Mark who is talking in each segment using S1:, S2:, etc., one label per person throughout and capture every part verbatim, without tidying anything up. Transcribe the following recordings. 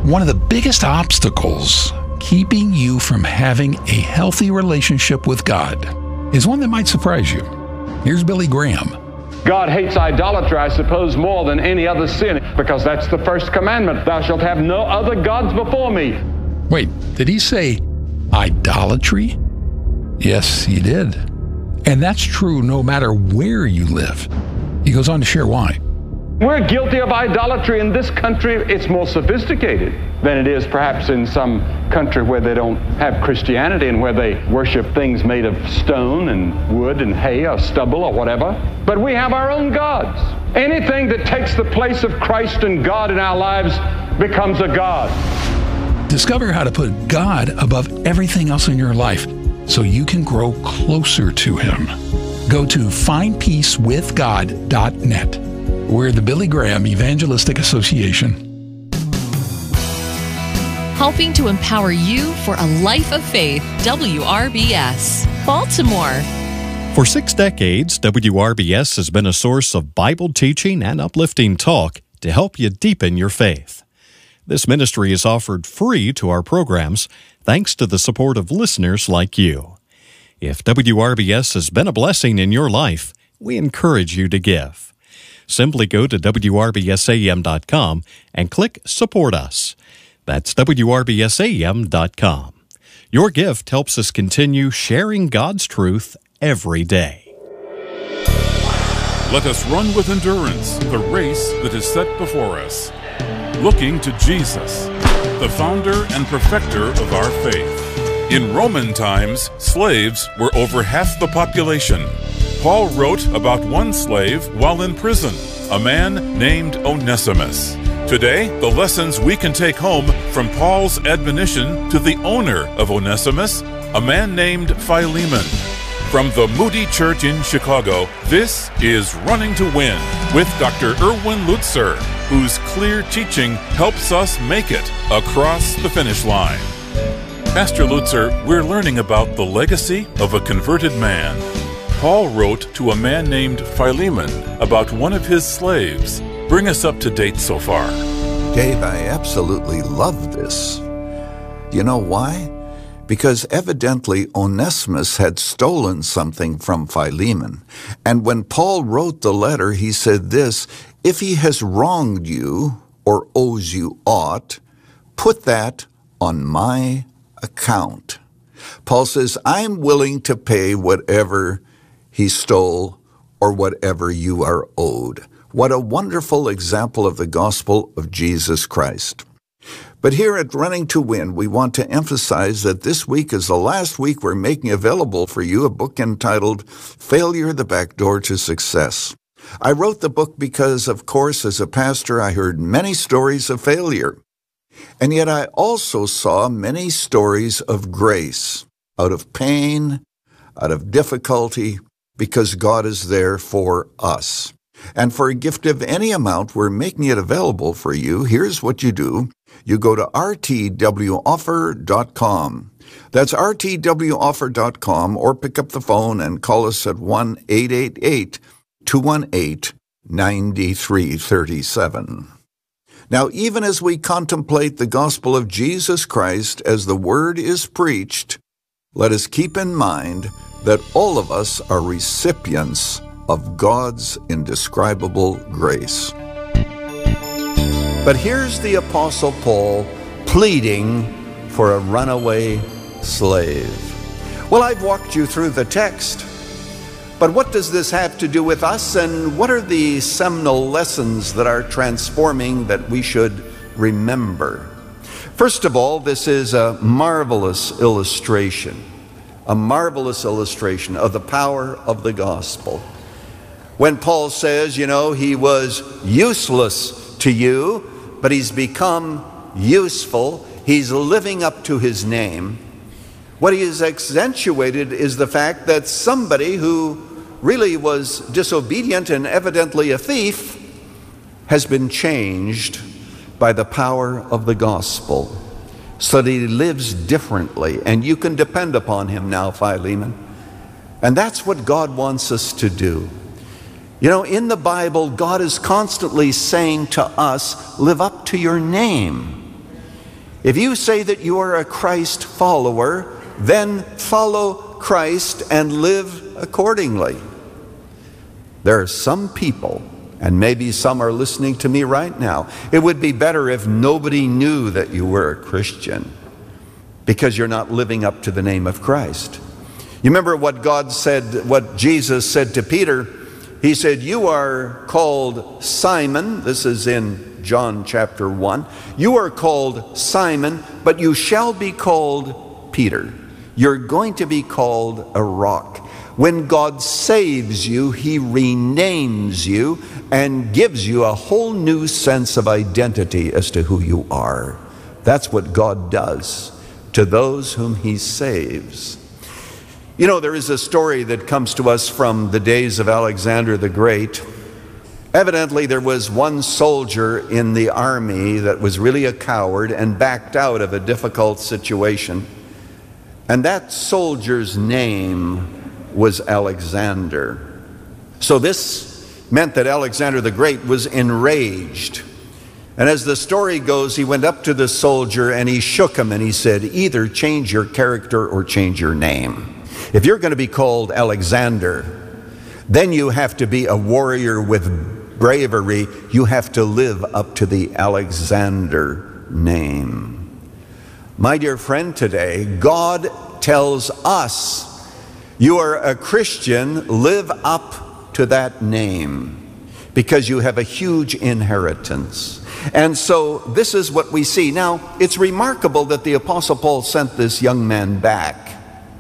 S1: One of the biggest obstacles keeping you from having a healthy relationship with God is one that might surprise you. Here's Billy Graham.
S2: God hates idolatry, I suppose, more than any other sin, because that's the first commandment. Thou shalt have no other gods before me.
S1: Wait, did he say idolatry? Yes, he did. And that's true no matter where you live. He goes on to share why.
S2: We're guilty of idolatry in this country. It's more sophisticated than it is perhaps in some country where they don't have Christianity and where they worship things made of stone and wood and hay or stubble or whatever. But we have our own gods. Anything that takes the place of Christ and God in our lives becomes a god.
S1: Discover how to put God above everything else in your life so you can grow closer to Him. Go to find peace with god dot net. We're the Billy Graham Evangelistic Association.
S3: Helping to empower you for a life of faith, W R B S, Baltimore.
S4: For six decades, W R B S has been a source of Bible teaching and uplifting talk to help you deepen your faith. This ministry is offered free to our programs thanks to the support of listeners like you. If W R B S has been a blessing in your life, we encourage you to give. Simply go to W R B S A M dot com and click Support Us. That's W R B S A M dot com. Your gift helps us continue sharing God's truth every day.
S5: Let us run with endurance the race that is set before us, looking to Jesus, the founder and perfecter of our faith. In Roman times, slaves were over half the population. Paul wrote about one slave while in prison, a man named Onesimus. Today, the lessons we can take home from Paul's admonition to the owner of Onesimus, a man named Philemon. From the Moody Church in Chicago, this is Running to Win with Doctor Erwin Lutzer, whose clear teaching helps us make it across the finish line. Pastor Lutzer, we're learning about the legacy of a converted man. Paul wrote to a man named Philemon about one of his slaves. Bring us up to date so far.
S6: Dave, I absolutely love this. You know why? Because evidently Onesimus had stolen something from Philemon. And when Paul wrote the letter, he said this, if he has wronged you or owes you aught, put that on my account. Paul says, I'm willing to pay whatever he stole or whatever you are owed. What a wonderful example of the gospel of Jesus Christ. But here at Running to Win, we want to emphasize that this week is the last week we're making available for you a book entitled Failure, the Back Door to Success. I wrote the book because, of course, as a pastor, I heard many stories of failure. And yet I also saw many stories of grace, out of pain, out of difficulty, because God is there for us. And for a gift of any amount, we're making it available for you. Here's what you do. You go to R T W offer dot com. That's R T W offer dot com, or pick up the phone and call us at one eight eight eight, two one eight, nine three three seven. Now, even as we contemplate the gospel of Jesus Christ as the word is preached, let us keep in mind that all of us are recipients of God's indescribable grace. But here's the Apostle Paul pleading for a runaway slave. Well, I've walked you through the text, but what does this have to do with us, and what are the seminal lessons that are transforming that we should remember? First of all, this is a marvelous illustration, a marvelous illustration of the power of the gospel. When Paul says, you know, he was useless to you, but he's become useful, he's living up to his name. What he has accentuated is the fact that somebody who really was disobedient and evidently a thief has been changed by the power of the gospel, so that he lives differently, and you can depend upon him now, Philemon. And that's what God wants us to do. You know, in the Bible, God is constantly saying to us, live up to your name. If you say that you are a Christ follower, then follow Christ and live accordingly. There are some people, and maybe some are listening to me right now, it would be better if nobody knew that you were a Christian, because you're not living up to the name of Christ. You remember what God said, what Jesus said to Peter? He said, you are called Simon. This is in John chapter one. You are called Simon, but you shall be called Peter. You're going to be called a rock. When God saves you, He renames you and gives you a whole new sense of identity as to who you are. That's what God does to those whom He saves. You know, there is a story that comes to us from the days of Alexander the Great. Evidently, there was one soldier in the army that was really a coward and backed out of a difficult situation. And that soldier's name was Alexander. So this meant that Alexander the Great was enraged. And as the story goes, he went up to the soldier and he shook him and he said, either change your character or change your name. If you're going to be called Alexander, then you have to be a warrior with bravery. You have to live up to the Alexander name. My dear friend, today, God tells us, you are a Christian, live up to that name, because you have a huge inheritance. And so this is what we see. Now, it's remarkable that the Apostle Paul sent this young man back.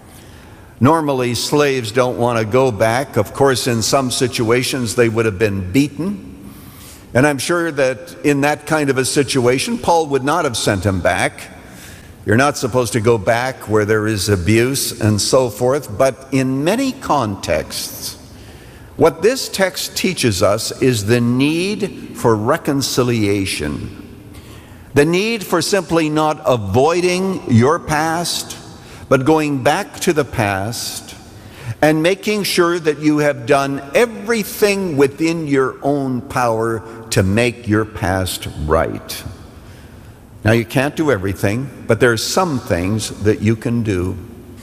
S6: Normally, slaves don't want to go back. Of course, in some situations, they would have been beaten. And I'm sure that in that kind of a situation, Paul would not have sent him back. You're not supposed to go back where there is abuse and so forth. But in many contexts, what this text teaches us is the need for reconciliation. The need for simply not avoiding your past, but going back to the past and making sure that you have done everything within your own power to make your past right. Now, you can't do everything, but there are some things that you can do.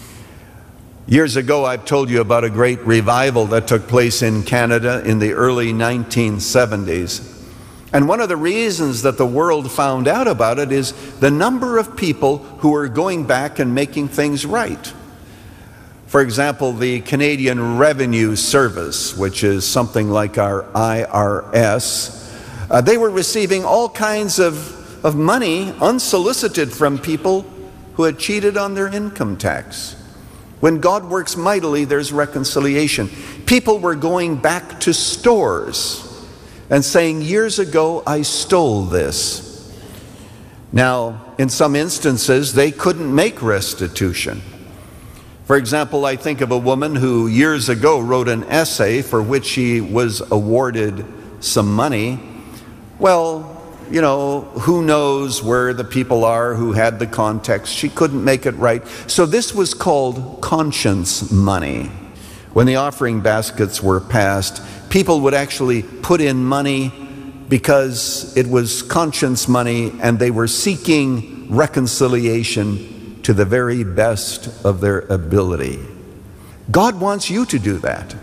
S6: Years ago, I've told you about a great revival that took place in Canada in the early nineteen seventies. And one of the reasons that the world found out about it is the number of people who were going back and making things right. For example, the Canadian Revenue Service, which is something like our I R S, uh, they were receiving all kinds of of money unsolicited from people who had cheated on their income tax. When God works mightily, there's reconciliation. People were going back to stores and saying, years ago, I stole this. Now, in some instances, they couldn't make restitution. For example, I think of a woman who years ago wrote an essay for which she was awarded some money. Well, you know, who knows where the people are who had the context. She couldn't make it right. So this was called conscience money. When the offering baskets were passed, people would actually put in money because it was conscience money and they were seeking reconciliation to the very best of their ability. God wants you to do that.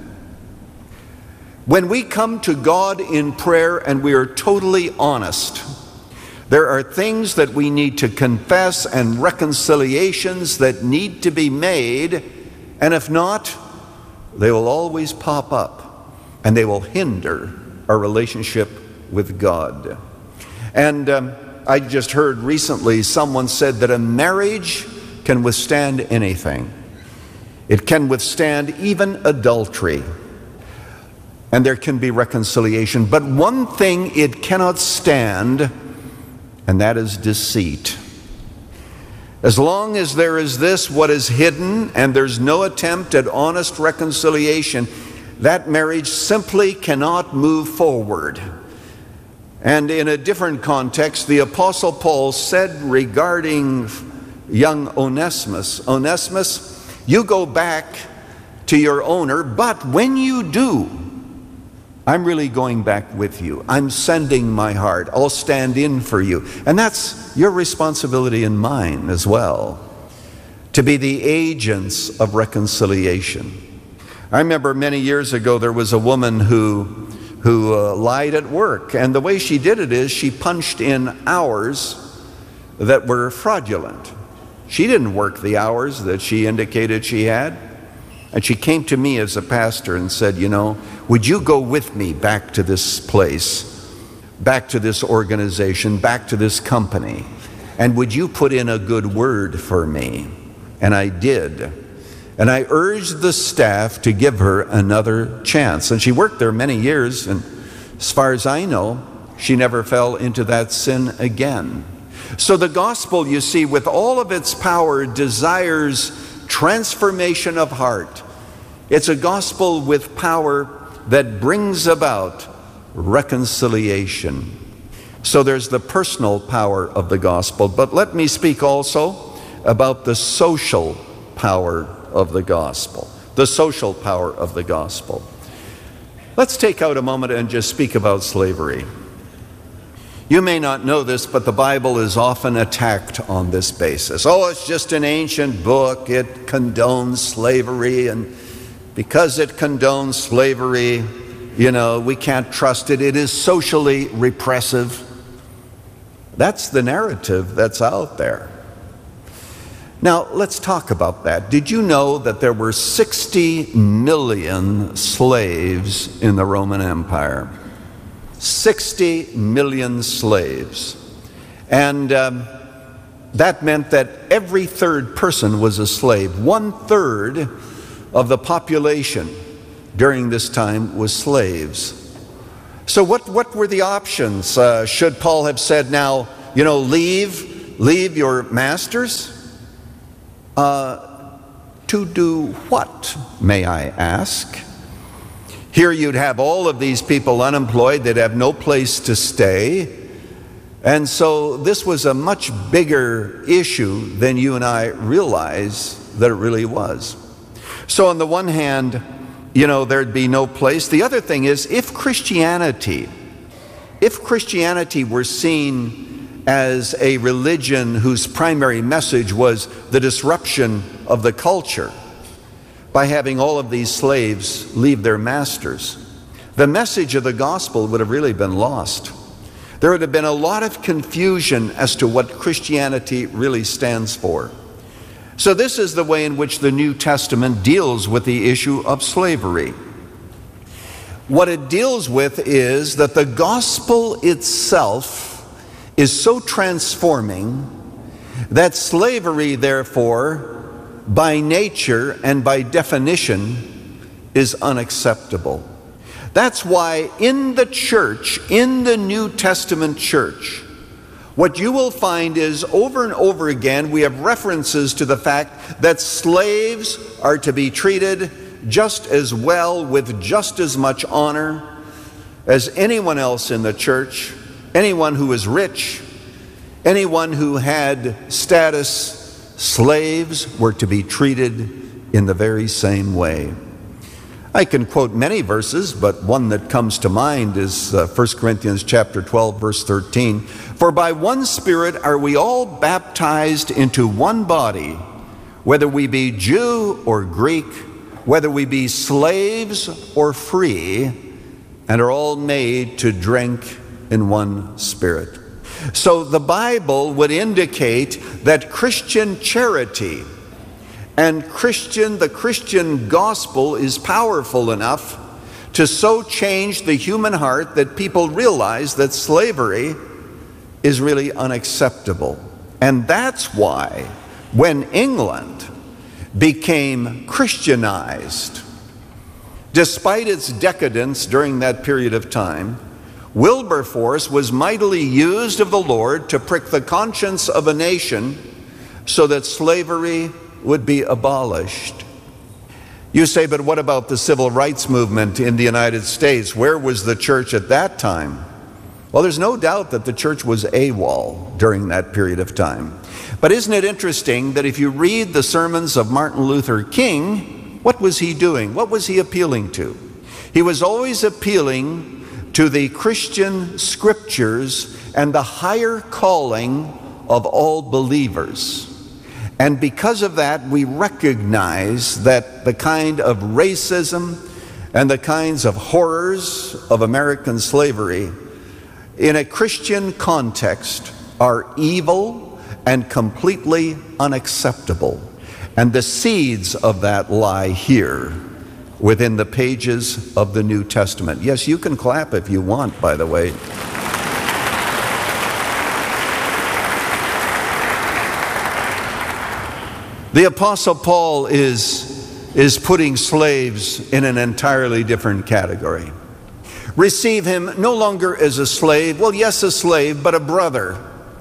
S6: When we come to God in prayer and we are totally honest, there are things that we need to confess and reconciliations that need to be made, and if not, they will always pop up and they will hinder our relationship with God. And um, I just heard recently someone said that a marriage can withstand anything. It can withstand even adultery. And there can be reconciliation. But one thing it cannot stand, and that is deceit. As long as there is this, what is hidden, and there's no attempt at honest reconciliation, that marriage simply cannot move forward. And in a different context, the Apostle Paul said regarding young Onesimus, Onesimus, you go back to your owner, but when you do, I'm really going back with you. I'm sending my heart. I'll stand in for you. And that's your responsibility and mine as well, to be the agents of reconciliation. I remember many years ago there was a woman who, who uh, lied at work. And the way she did it is she punched in hours that were fraudulent. She didn't work the hours that she indicated she had. And she came to me as a pastor and said, you know, would you go with me back to this place, back to this organization, back to this company, and would you put in a good word for me? And I did. And I urged the staff to give her another chance. And she worked there many years, and as far as I know, she never fell into that sin again. So the gospel, you see, with all of its power, desires transformation of heart. It's a gospel with power that brings about reconciliation. So there's the personal power of the gospel. But let me speak also about the social power of the gospel. The social power of the gospel. Let's take out a moment and just speak about slavery. You may not know this, but the Bible is often attacked on this basis. Oh, it's just an ancient book. It condones slavery, and because it condones slavery, you know, we can't trust it. It is socially repressive. That's the narrative that's out there. Now, let's talk about that. Did you know that there were sixty million slaves in the Roman Empire? sixty million slaves. And um, that meant that every third person was a slave. One third of the population during this time was slaves. So what, what were the options? Uh, should Paul have said, now, you know, leave, leave your masters? Uh, to do what, may I ask? Here you'd have all of these people unemployed. They'd have no place to stay. And so this was a much bigger issue than you and I realize that it really was. So on the one hand, you know, there'd be no place. The other thing is, if Christianity, if Christianity were seen as a religion whose primary message was the disruption of the culture, by having all of these slaves leave their masters, the message of the gospel would have really been lost. There would have been a lot of confusion as to what Christianity really stands for. So this is the way in which the New Testament deals with the issue of slavery. What it deals with is that the gospel itself is so transforming that slavery, therefore, by nature and by definition, is unacceptable. That's why in the church, in the New Testament church, what you will find is over and over again we have references to the fact that slaves are to be treated just as well, with just as much honor as anyone else in the church, anyone who is rich, anyone who had status. Slaves were to be treated in the very same way. I can quote many verses, but one that comes to mind is uh, First Corinthians chapter twelve, verse thirteen. For by one Spirit are we all baptized into one body, whether we be Jew or Greek, whether we be slaves or free, and are all made to drink in one Spirit. So the Bible would indicate that Christian charity and Christian, the Christian gospel is powerful enough to so change the human heart that people realize that slavery is really unacceptable. And that's why when England became Christianized, despite its decadence during that period of time, Wilberforce was mightily used of the Lord to prick the conscience of a nation so that slavery would be abolished. You say, but what about the civil rights movement in the United States? Where was the church at that time? Well, there's no doubt that the church was AWOL during that period of time. But isn't it interesting that if you read the sermons of Martin Luther King, what was he doing? What was he appealing to? He was always appealing to the Christian scriptures and the higher calling of all believers. And because of that, we recognize that the kind of racism and the kinds of horrors of American slavery in a Christian context are evil and completely unacceptable. And the seeds of that lie here within the pages of the New Testament. Yes, you can clap if you want, by the way. The Apostle Paul is, is putting slaves in an entirely different category. Receive him no longer as a slave, well, yes, a slave, but a brother.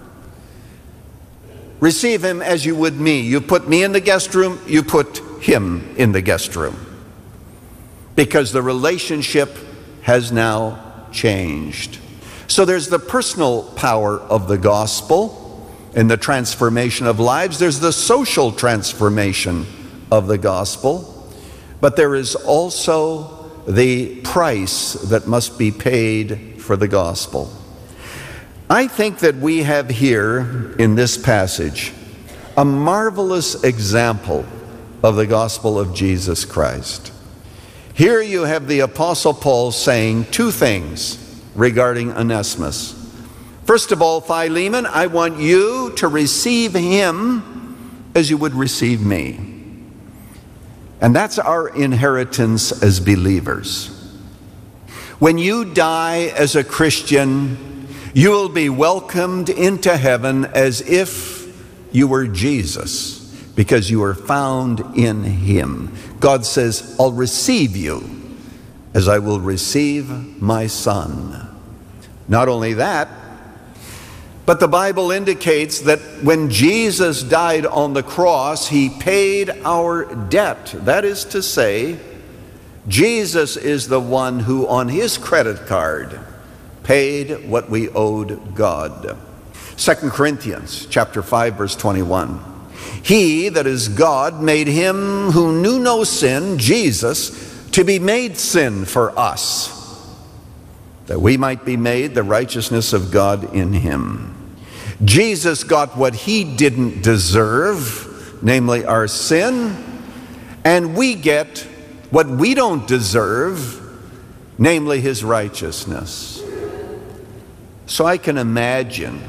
S6: Receive him as you would me. You put me in the guest room, you put him in the guest room. Because the relationship has now changed. So there's the personal power of the gospel in the transformation of lives. There's the social transformation of the gospel. But there is also the price that must be paid for the gospel. I think that we have here in this passage a marvelous example of the gospel of Jesus Christ. Here you have the Apostle Paul saying two things regarding Onesimus. First of all, Philemon, I want you to receive him as you would receive me. And that's our inheritance as believers. When you die as a Christian, you will be welcomed into heaven as if you were Jesus, because you are found in him. God says, I'll receive you as I will receive my son. Not only that, but the Bible indicates that when Jesus died on the cross, he paid our debt. That is to say, Jesus is the one who on his credit card paid what we owed God. Second Corinthians chapter five, verse twenty-one. He, that is God, made him who knew no sin, Jesus, to be made sin for us, that we might be made the righteousness of God in him. Jesus got what he didn't deserve, namely our sin, and we get what we don't deserve, namely his righteousness. So I can imagine,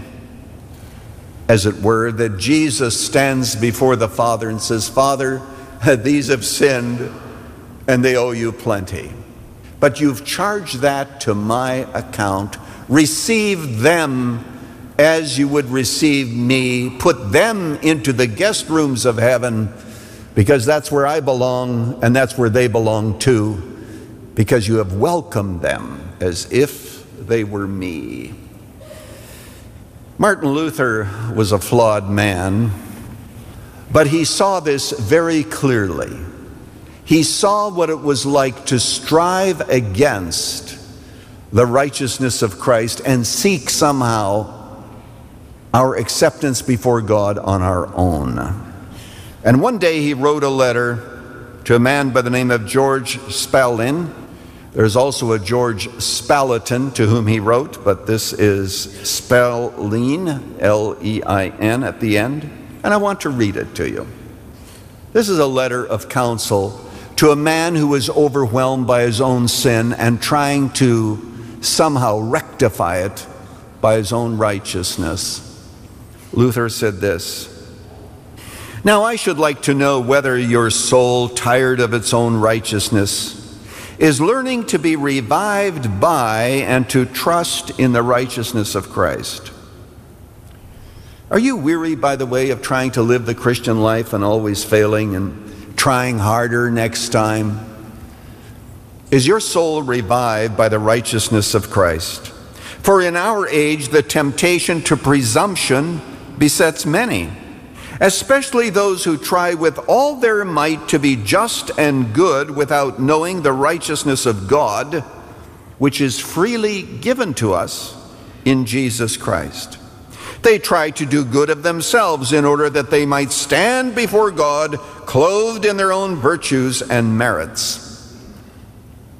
S6: as it were, that Jesus stands before the Father and says, Father, these have sinned and they owe you plenty. But you've charged that to my account. Receive them as you would receive me. Put them into the guest rooms of heaven, because that's where I belong and that's where they belong too, because you have welcomed them as if they were me. Martin Luther was a flawed man, but he saw this very clearly. He saw what it was like to strive against the righteousness of Christ and seek somehow our acceptance before God on our own. And one day he wrote a letter to a man by the name of George Spalding. There's also a George Spalatin to whom he wrote, but this is Spalding, L E I N at the end. And I want to read it to you. This is a letter of counsel to a man who was overwhelmed by his own sin and trying to somehow rectify it by his own righteousness. Luther said this: Now I should like to know whether your soul, tired of its own righteousness, is learning to be revived by and to trust in the righteousness of Christ. Are you weary, by the way, of trying to live the Christian life and always failing and trying harder next time? Is your soul revived by the righteousness of Christ? For in our age, the temptation to presumption besets many, especially those who try with all their might to be just and good without knowing the righteousness of God, which is freely given to us in Jesus Christ. They try to do good of themselves in order that they might stand before God clothed in their own virtues and merits.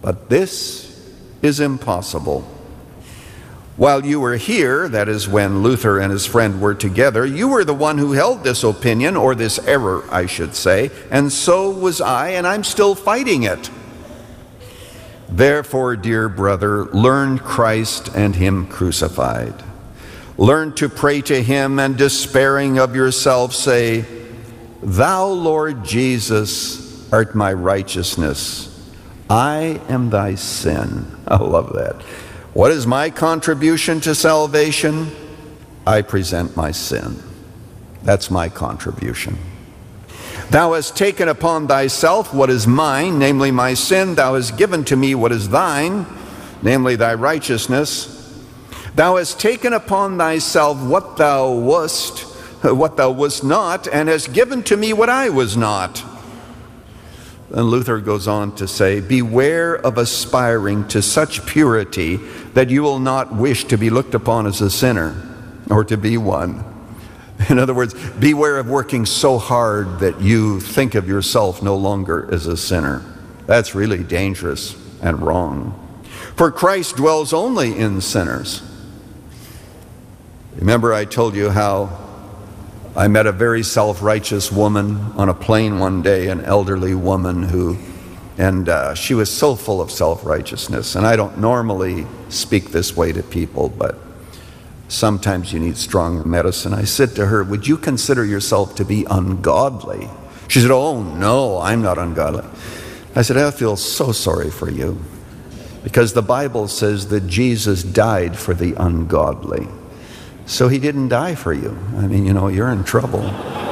S6: But this is impossible. While you were here, that is when Luther and his friend were together, you were the one who held this opinion, or this error, I should say, and so was I, and I'm still fighting it. Therefore, dear brother, learn Christ and Him crucified. Learn to pray to Him, and despairing of yourself say, Thou, Lord Jesus, art my righteousness. I am thy sin. I love that. What is my contribution to salvation? I present my sin. That's my contribution. Thou hast taken upon thyself what is mine, namely my sin. Thou hast given to me what is thine, namely thy righteousness. Thou hast taken upon thyself what thou wast, what thou wast not, and hast given to me what I was not. And Luther goes on to say, beware of aspiring to such purity that you will not wish to be looked upon as a sinner or to be one. In other words, beware of working so hard that you think of yourself no longer as a sinner. That's really dangerous and wrong. For Christ dwells only in sinners. Remember I told you how I met a very self-righteous woman on a plane one day, an elderly woman who, and uh, she was so full of self-righteousness. And I don't normally speak this way to people, but sometimes you need strong medicine. I said to her, would you consider yourself to be ungodly? She said, oh, no, I'm not ungodly. I said, I feel so sorry for you, because the Bible says that Jesus died for the ungodly. So He didn't die for you. I mean, you know, you're in trouble.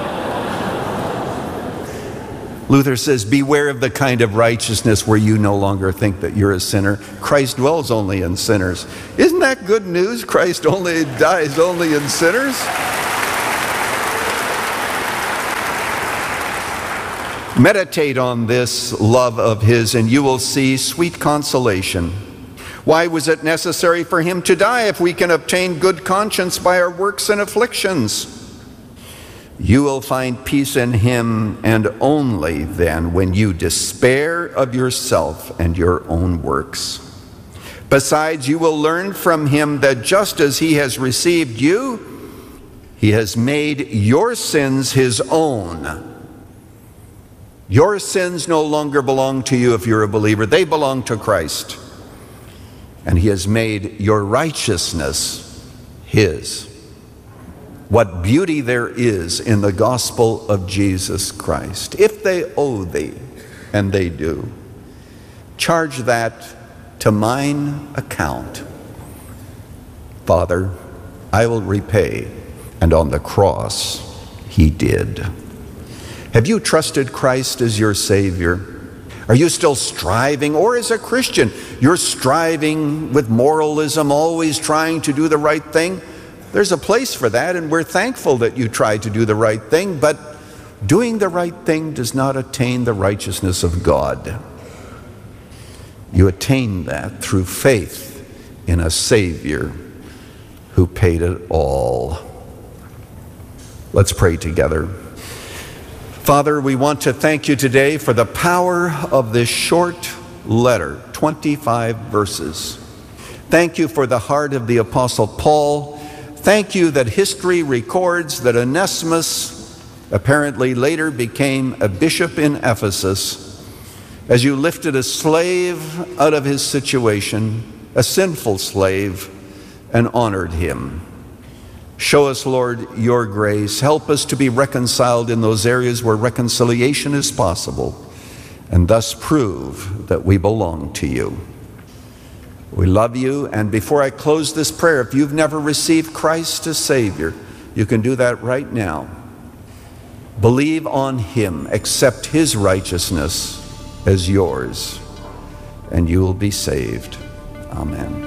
S6: Luther says, beware of the kind of righteousness where you no longer think that you're a sinner. Christ dwells only in sinners. Isn't that good news? Christ only dies only in sinners. Meditate on this love of His, and you will see sweet consolation. Why was it necessary for Him to die if we can obtain good conscience by our works and afflictions? You will find peace in Him, and only then, when you despair of yourself and your own works. Besides, you will learn from Him that just as He has received you, He has made your sins His own. Your sins no longer belong to you if you're a believer. They belong to Christ. And He has made your righteousness His. What beauty there is in the gospel of Jesus Christ. If they owe thee, and they do, charge that to mine account. Father, I will repay. And on the cross, He did. Have you trusted Christ as your Savior? Are you still striving, or as a Christian, you're striving with moralism, always trying to do the right thing? There's a place for that, and we're thankful that you try to do the right thing, but doing the right thing does not attain the righteousness of God. You attain that through faith in a Savior who paid it all. Let's pray together. Father, we want to thank you today for the power of this short letter, twenty-five verses. Thank you for the heart of the Apostle Paul. Thank you that history records that Onesimus apparently later became a bishop in Ephesus as you lifted a slave out of his situation, a sinful slave, and honored him. Show us, Lord, your grace. Help us to be reconciled in those areas where reconciliation is possible, and thus prove that we belong to you. We love you, and before I close this prayer, if you've never received Christ as Savior, you can do that right now. Believe on Him, accept His righteousness as yours, and you will be saved. Amen.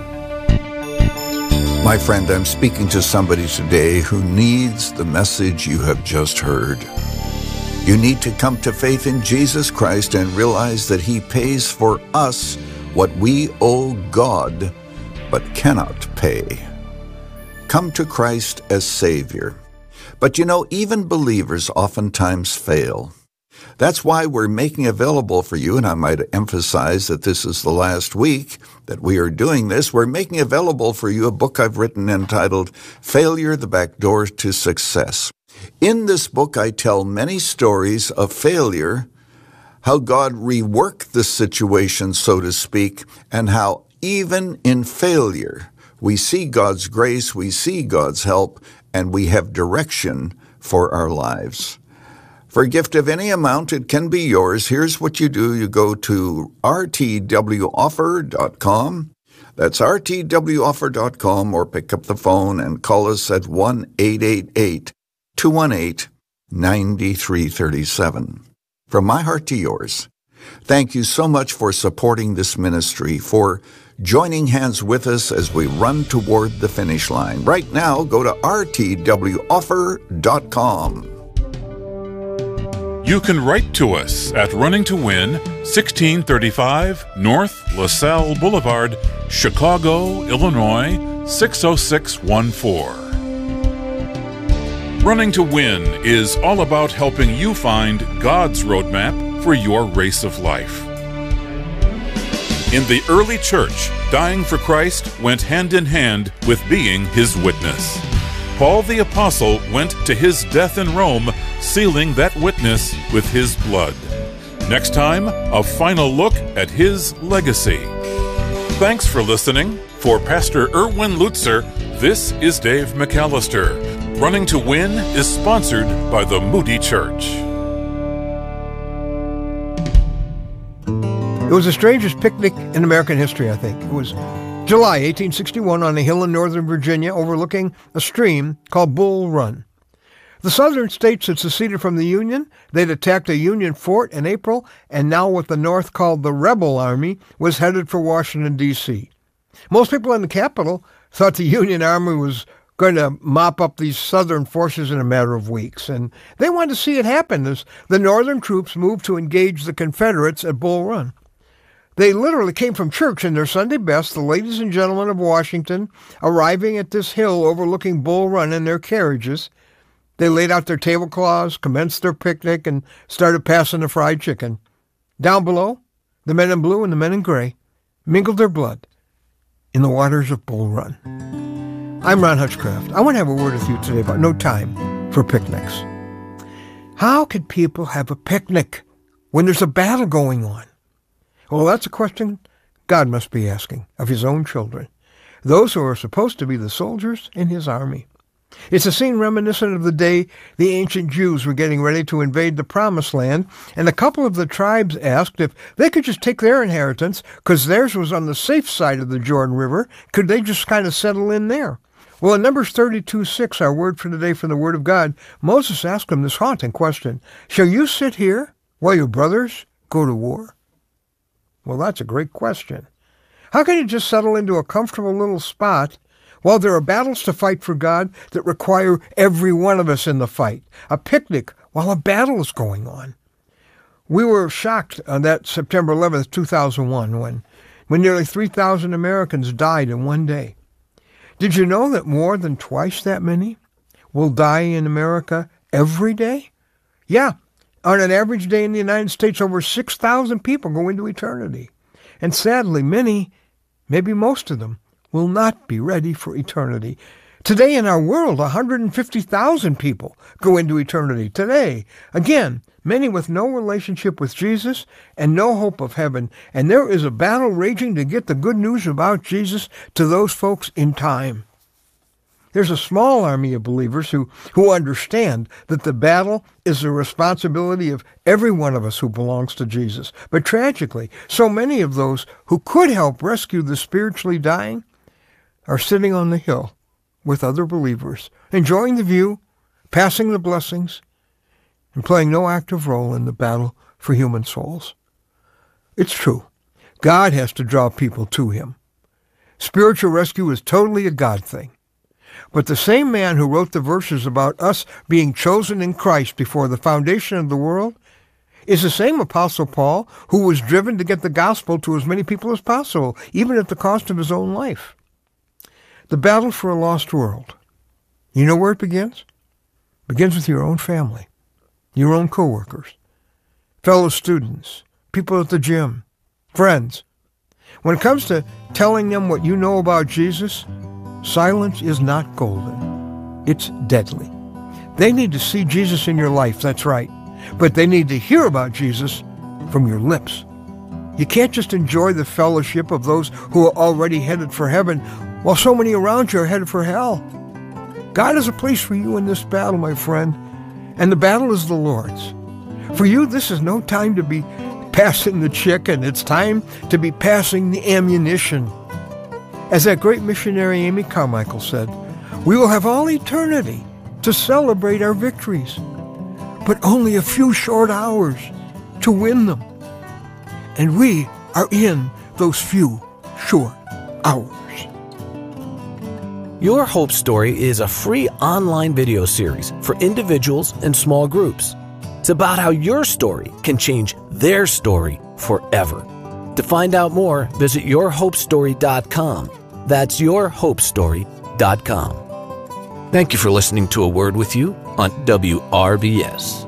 S6: My friend, I'm speaking to somebody today who needs the message you have just heard. You need to come to faith in Jesus Christ and realize that He pays for us what we owe God but cannot pay. Come to Christ as Savior. But you know, even believers oftentimes fail. That's why we're making available for you, and I might emphasize that this is the last week that we are doing this, we're making available for you a book I've written entitled Failure, the Back Door to Success. In this book, I tell many stories of failure, how God reworked the situation, so to speak, and how even in failure, we see God's grace, we see God's help, and we have direction for our lives. For a gift of any amount, it can be yours. Here's what you do. You go to r t w offer dot com. That's r t w offer dot com, or pick up the phone and call us at one eight eight eight, two one eight, nine three three seven. From my heart to yours, thank you so much for supporting this ministry, for joining hands with us as we run toward the finish line. Right now, go to r t w offer dot com.
S5: You can write to us at Running to Win, sixteen thirty-five North LaSalle Boulevard, Chicago, Illinois, six oh six one four. Running to Win is all about helping you find God's roadmap for your race of life. In the early church, dying for Christ went hand in hand with being his witness. Paul the Apostle went to his death in Rome, sealing that witness with his blood. Next time, a final look at his legacy. Thanks for listening. For Pastor Erwin Lutzer, this is Dave McAllister. Running to Win is sponsored by the Moody Church.
S7: It was the strangest picnic in American history, I think. It was July eighteen sixty-one on a hill in northern Virginia overlooking a stream called Bull Run. The southern states had seceded from the Union. They'd attacked a Union fort in April, and now what the North called the Rebel Army was headed for Washington, D C Most people in the capital thought the Union Army was going to mop up these southern forces in a matter of weeks, and they wanted to see it happen as the northern troops moved to engage the Confederates at Bull Run. They literally came from church in their Sunday best, the ladies and gentlemen of Washington, arriving at this hill overlooking Bull Run in their carriages. They laid out their tablecloths, commenced their picnic, and started passing the fried chicken. Down below, the men in blue and the men in gray mingled their blood in the waters of Bull Run. I'm Ron Hutchcraft. I want to have a word with you today about no time for picnics. How could people have a picnic when there's a battle going on? Well, that's a question God must be asking of his own children, those who are supposed to be the soldiers in his army. It's a scene reminiscent of the day the ancient Jews were getting ready to invade the Promised Land, and a couple of the tribes asked if they could just take their inheritance, because theirs was on the safe side of the Jordan River. Could they just kind of settle in there? Well, in Numbers thirty-two six, our word for today from the Word of God, Moses asked them this haunting question: shall you sit here while your brothers go to war? Well, that's a great question. How can you just settle into a comfortable little spot while there are battles to fight for God that require every one of us in the fight? A picnic while a battle is going on. We were shocked on that September eleventh, two thousand one, when, when nearly three thousand Americans died in one day. Did you know that more than twice that many will die in America every day? Yeah. On an average day in the United States, over six thousand people go into eternity. And sadly, many, maybe most of them, will not be ready for eternity. Today in our world, one hundred fifty thousand people go into eternity. Today, again, many with no relationship with Jesus and no hope of heaven. And there is a battle raging to get the good news about Jesus to those folks in time. There's a small army of believers who, who understand that the battle is the responsibility of every one of us who belongs to Jesus. But tragically, so many of those who could help rescue the spiritually dying are sitting on the hill with other believers, enjoying the view, passing the blessings, and playing no active role in the battle for human souls. It's true. God has to draw people to him. Spiritual rescue is totally a God thing. But the same man who wrote the verses about us being chosen in Christ before the foundation of the world is the same Apostle Paul who was driven to get the gospel to as many people as possible, even at the cost of his own life. The battle for a lost world. You know where it begins? It begins with your own family, your own coworkers, fellow students, people at the gym, friends. When it comes to telling them what you know about Jesus, silence is not golden. It's deadly. They need to see Jesus in your life, that's right. But they need to hear about Jesus from your lips. You can't just enjoy the fellowship of those who are already headed for heaven while so many around you are headed for hell. God has a place for you in this battle, my friend, and the battle is the Lord's. For you, this is no time to be passing the chicken. It's time to be passing the ammunition. As that great missionary Amy Carmichael said, we will have all eternity to celebrate our victories, but only a few short hours to win them. And we are in those few short hours.
S8: Your Hope Story is a free online video series for individuals and small groups. It's about how your story can change their story forever. To find out more, visit your hope story dot com. That's your hope story dot com. Thank you for listening to A Word With You on W R B S.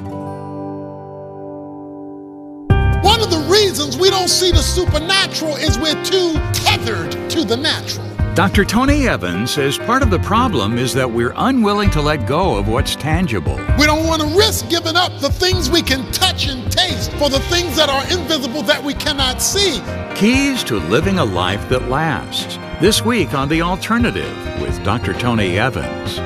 S9: One of the reasons we don't see the supernatural is we're too tethered to the natural.
S10: Doctor Tony Evans says part of the problem is that we're unwilling to let go of what's tangible.
S9: We don't want to risk giving up the things we can touch and taste for the things that are invisible that we cannot see.
S10: Keys to living a life that lasts. This week on The Alternative with Doctor Tony Evans.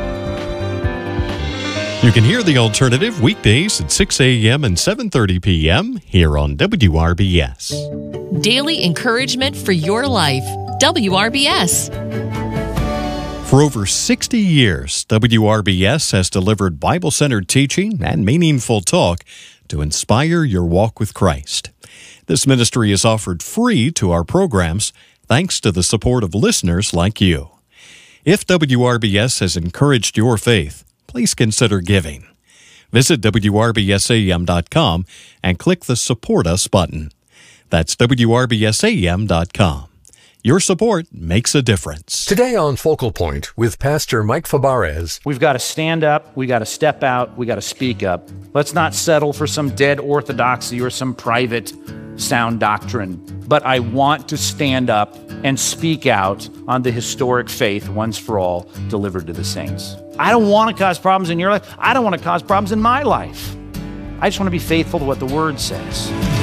S4: You can hear The Alternative weekdays at six a.m. and seven thirty p.m. here on W R B S.
S3: Daily encouragement for your life. W R B S.
S4: For over sixty years, W R B S has delivered Bible-centered teaching and meaningful talk to inspire your walk with Christ. This ministry is offered free to our programs thanks to the support of listeners like you. If W R B S has encouraged your faith, please consider giving. Visit W R B S A M dot com and click the Support Us button. That's W R B S A M dot com. Your support makes a difference.
S11: Today on Focal Point with Pastor Mike Fabarez.
S12: We've got to stand up, we got to step out, we got to speak up. Let's not settle for some dead orthodoxy or some private sound doctrine. But I want to stand up and speak out on the historic faith once for all delivered to the saints. I don't want to cause problems in your life. I don't want to cause problems in my life. I just want to be faithful to what the Word says.